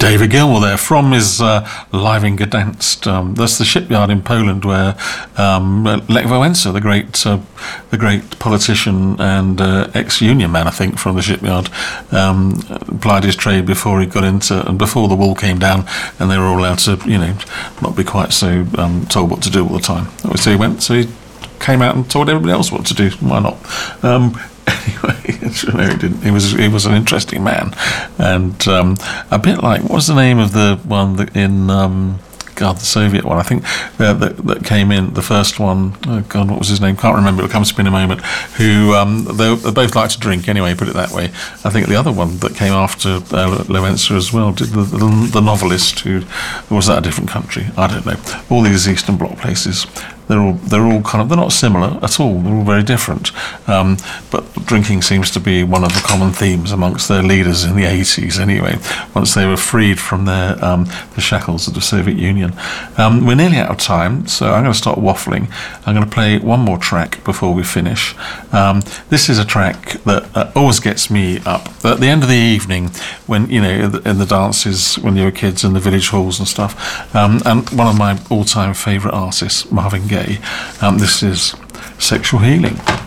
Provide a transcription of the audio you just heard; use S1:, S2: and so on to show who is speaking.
S1: David Gilmour there from his Live in Gdansk. That's the shipyard in Poland where Lech Wałęsa, the great politician and ex-union man, I think, from the shipyard, plied his trade before he got into, and before the wall came down, and they were all allowed to, not be quite so told what to do all the time. So he came out and told everybody else what to do. Why not? Anyway, he didn't. He was an interesting man, and a bit like, what was the name of the one that in the Soviet one? I think that came in, the first one. Oh God, what was his name? Can't remember. It'll come to me in a moment. Who they both like to drink anyway. Put it that way. I think the other one that came after Wałęsa as well, did the novelist who, or was that a different country? I don't know. All these Eastern Bloc places. They're all kind of, they're not similar at all. They're all very different. But drinking seems to be one of the common themes amongst their leaders in the 80s anyway, once they were freed from their the shackles of the Soviet Union. We're nearly out of time, so I'm going to start waffling. I'm going to play one more track before we finish. This is a track that always gets me up. At the end of the evening, when, in the dances, when you were kids in the village halls and stuff, and one of my all-time favourite artists, Marvin Gaye. This is Sexual Healing.